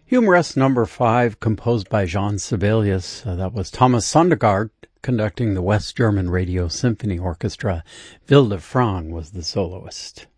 Humorous number 5, composed by Jean Sibelius. That was Thomas Sondergaard conducting the West German Radio Symphony Orchestra. Wilde Frank was the soloist.